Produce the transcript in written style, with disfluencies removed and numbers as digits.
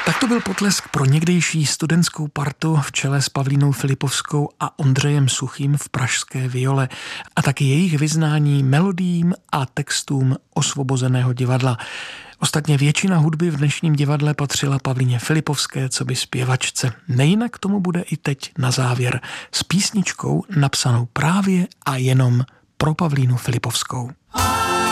Tak to byl potlesk pro někdejší studentskou partu v čele s Pavlínou Filipovskou a Ondřejem Suchým v pražské Viole a taky jejich vyznání melodiím a textům Osvobozeného divadla. Ostatně většina hudby v dnešním divadle patřila Pavlíně Filipovské coby zpěvačce. Nejinak tomu bude i teď na závěr s písničkou napsanou právě a jenom pro Pavlínu Filipovskou.